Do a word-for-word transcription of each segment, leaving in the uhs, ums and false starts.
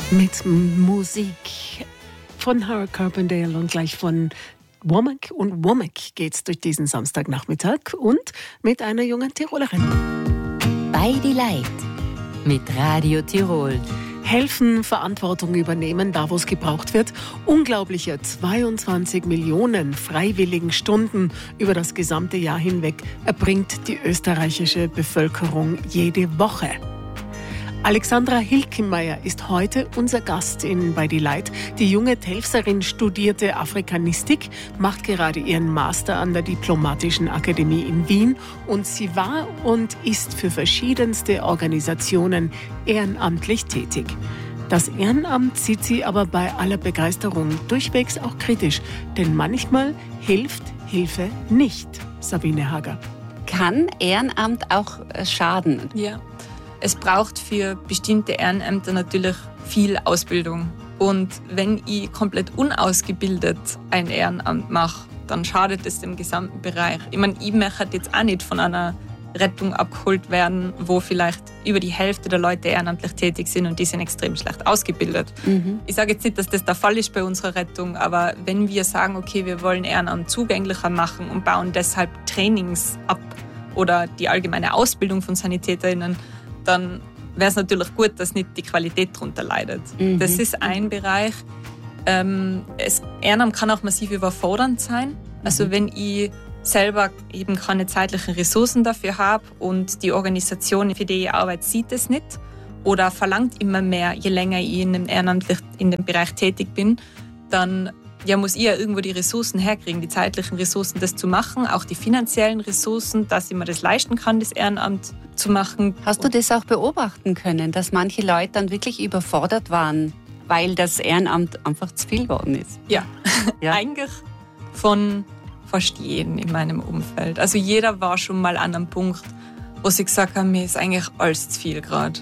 Mit Musik von Harold Carpendale und gleich von Womack und Womack geht's durch diesen Samstagnachmittag und mit einer jungen Tirolerin. Bei die Leid mit Radio Tirol. Helfen, Verantwortung übernehmen, da wo es gebraucht wird. Unglaubliche zweiundzwanzig Millionen freiwilligen Stunden über das gesamte Jahr hinweg erbringt die österreichische Bevölkerung jede Woche. Alexandra Hilkemeyer ist heute unser Gast in Bei die Leid. Die junge Telfserin studierte Afrikanistik, macht gerade ihren Master an der Diplomatischen Akademie in Wien und sie war und ist für verschiedenste Organisationen ehrenamtlich tätig. Das Ehrenamt sieht sie aber bei aller Begeisterung durchwegs auch kritisch, denn manchmal hilft Hilfe nicht. Sabine Hager. Kann Ehrenamt auch schaden? Ja. Es braucht für bestimmte Ehrenämter natürlich viel Ausbildung. Und wenn ich komplett unausgebildet ein Ehrenamt mache, dann schadet es dem gesamten Bereich. Ich meine, ich möchte jetzt auch nicht von einer Rettung abgeholt werden, wo vielleicht über die Hälfte der Leute ehrenamtlich tätig sind und die sind extrem schlecht ausgebildet. Mhm. Ich sage jetzt nicht, dass das der Fall ist bei unserer Rettung, aber wenn wir sagen, okay, wir wollen Ehrenamt zugänglicher machen und bauen deshalb Trainings ab oder die allgemeine Ausbildung von SanitäterInnen, dann wäre es natürlich gut, dass nicht die Qualität darunter leidet. Mhm. Das ist ein Bereich. Ähm, es, Ehrenamt kann auch massiv überfordernd sein. Also mhm. wenn ich selber eben keine zeitlichen Ressourcen dafür habe und die Organisation, für die ich arbeite, sieht es nicht oder verlangt immer mehr, je länger ich in dem ehrenamtlich in dem Bereich tätig bin, dann ja, muss ich ja irgendwo die Ressourcen herkriegen, die zeitlichen Ressourcen, das zu machen, auch die finanziellen Ressourcen, dass ich mir das leisten kann, das Ehrenamt zu machen. Hast du das auch beobachten können, dass manche Leute dann wirklich überfordert waren, weil das Ehrenamt einfach zu viel geworden ist? Ja, ja. Eigentlich von fast jedem in meinem Umfeld. Also jeder war schon mal an einem Punkt, wo sie gesagt haben, mir ist eigentlich alles zu viel gerade.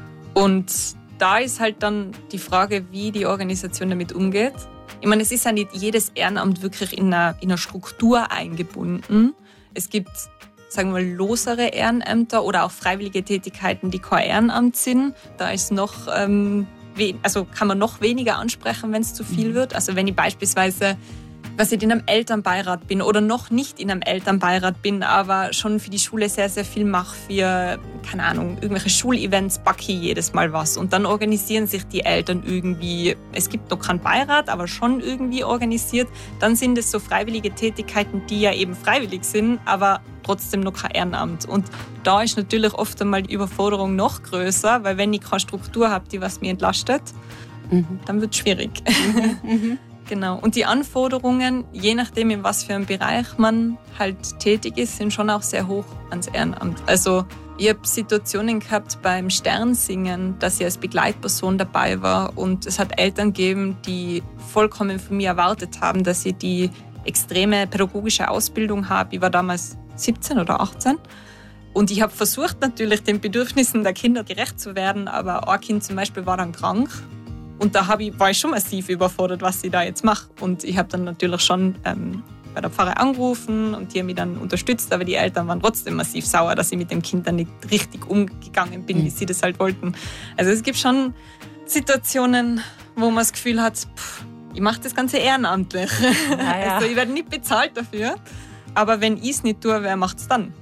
Und da ist halt dann die Frage, wie die Organisation damit umgeht. Ich meine, es ist ja nicht jedes Ehrenamt wirklich in einer, in einer Struktur eingebunden. Es gibt, sagen wir mal, losere Ehrenämter oder auch freiwillige Tätigkeiten, die kein Ehrenamt sind. Da ist noch, ähm, also kann man noch weniger ansprechen, wenn es zu viel wird. Also wenn ich beispielsweise, was ich in einem Elternbeirat bin oder noch nicht in einem Elternbeirat bin, aber schon für die Schule sehr, sehr viel mache, für, keine Ahnung, irgendwelche Schulevents backe ich jedes Mal was. Und dann organisieren sich die Eltern irgendwie, es gibt noch keinen Beirat, aber schon irgendwie organisiert. Dann sind es so freiwillige Tätigkeiten, die ja eben freiwillig sind, aber trotzdem noch kein Ehrenamt. Und da ist natürlich oft einmal die Überforderung noch größer, weil wenn ich keine Struktur habe, die was mir entlastet, mhm. dann wird es schwierig. Mhm. Mhm. Genau. Und die Anforderungen, je nachdem, in was für einem Bereich man halt tätig ist, sind schon auch sehr hoch ans Ehrenamt. Also ich habe Situationen gehabt beim Sternsingen, dass ich als Begleitperson dabei war und es hat Eltern gegeben, die vollkommen von mir erwartet haben, dass ich die extreme pädagogische Ausbildung habe. Ich war damals siebzehn oder achtzehn. Und ich habe versucht, natürlich den Bedürfnissen der Kinder gerecht zu werden, aber ein Kind zum Beispiel war dann krank. Und da hab ich, war ich schon massiv überfordert, was ich da jetzt mache. Und ich habe dann natürlich schon ähm, bei der Pfarre angerufen und die haben mich dann unterstützt. Aber die Eltern waren trotzdem massiv sauer, dass ich mit dem Kind dann nicht richtig umgegangen bin, wie sie das halt wollten. Also es gibt schon Situationen, wo man das Gefühl hat, pff, ich mache das Ganze ehrenamtlich. Ja, ja. Also ich werde nicht bezahlt dafür. Aber wenn ich es nicht tue, wer macht es dann?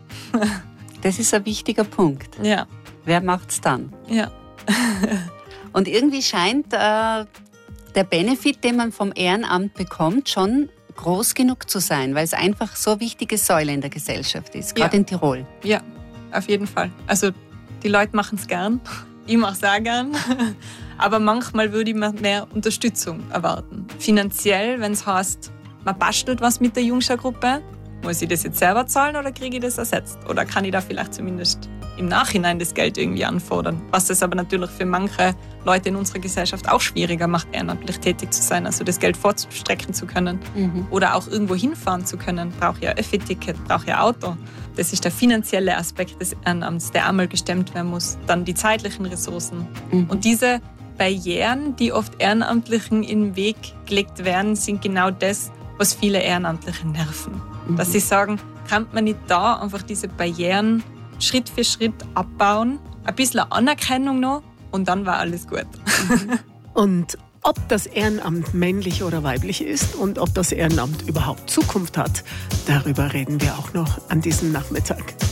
Das ist ein wichtiger Punkt. Ja. Wer macht es dann? Ja. Und irgendwie scheint äh, der Benefit, den man vom Ehrenamt bekommt, schon groß genug zu sein, weil es einfach so eine wichtige Säule in der Gesellschaft ist, gerade ja. in Tirol. Ja, auf jeden Fall. Also die Leute machen es gern, ich mache es auch gern, aber manchmal würde ich mir mehr Unterstützung erwarten. Finanziell, wenn es heißt, man bastelt was mit der Jungscha-Gruppe, muss ich das jetzt selber zahlen oder kriege ich das ersetzt? Oder kann ich da vielleicht zumindest im Nachhinein das Geld irgendwie anfordern? Was das aber natürlich für manche Leute in unserer Gesellschaft auch schwieriger macht, ehrenamtlich tätig zu sein, also das Geld vorzustrecken zu können. Mhm. Oder auch irgendwo hinfahren zu können. Brauche ja Öffi-Ticket, brauche ja Auto. Das ist der finanzielle Aspekt des Ehrenamts, der einmal gestemmt werden muss. Dann die zeitlichen Ressourcen. Mhm. Und diese Barrieren, die oft Ehrenamtlichen in den Weg gelegt werden, sind genau das, was viele Ehrenamtliche nerven. Mhm. Dass sie sagen, kann man nicht da einfach diese Barrieren Schritt für Schritt abbauen, ein bisschen Anerkennung noch und dann war alles gut. Und ob das Ehrenamt männlich oder weiblich ist und ob das Ehrenamt überhaupt Zukunft hat, darüber reden wir auch noch an diesem Nachmittag.